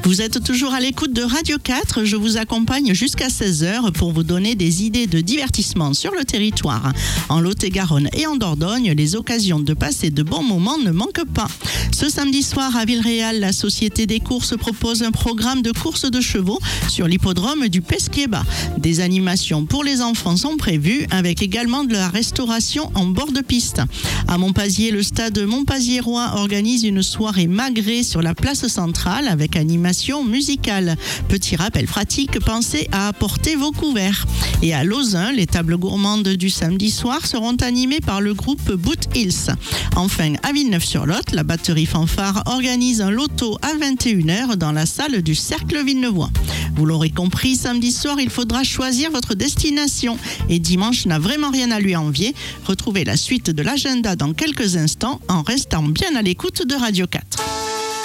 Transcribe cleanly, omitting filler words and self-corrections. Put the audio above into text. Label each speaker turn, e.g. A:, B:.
A: Vous êtes toujours à l'écoute de Radio 4. Je vous accompagne jusqu'à 16h pour vous donner des idées de divertissement sur le territoire. En Lot-et-Garonne et en Dordogne, les occasions de passer de bons moments ne manquent pas. Ce samedi soir à Villeréal, la Société des courses propose un programme de courses de chevaux sur l'hippodrome du Pesquier-Bas. Des animations pour les enfants sont prévues, avec également de la restauration en bord de piste. À Montpazier, le stade Montpaziérois organise une soirée magrée sur la place centrale avec animation musicale. Petit rappel pratique, pensez à apporter vos couverts. Et à Lauzun, les tables gourmandes du samedi soir seront animées par le groupe Boot Hills. Enfin, à Villeneuve-sur-Lot, la batterie Fanfare organise un loto à 21h dans la salle du Cercle Villeneuvois. Vous l'aurez compris, samedi soir, il faudra choisir votre destination. Et dimanche n'a vraiment rien à lui envier. Retrouvez la suite de l'agenda dans quelques instants en restant bien à l'écoute de Radio 4.